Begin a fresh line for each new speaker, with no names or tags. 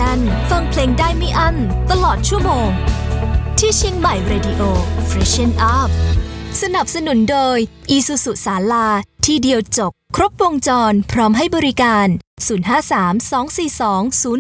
ชันฟังเพลงได้ไม่อั้นตลอดชั่วโมงที่เชียงใหม่ Radio Freshen Up สนับสนุนโดย Isuzu ศาลาที่เดียวจบครบวงจรพร้อมให้บริการ053 242